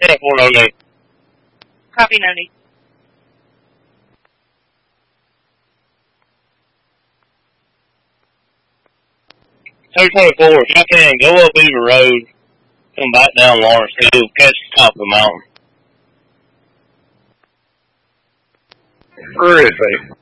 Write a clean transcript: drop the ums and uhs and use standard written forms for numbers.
10-4, no need. Copy, no need. Two 24, if you can, go up Beaver Road, come back down Lawrence Hill, catch the top of the mountain. Where is he?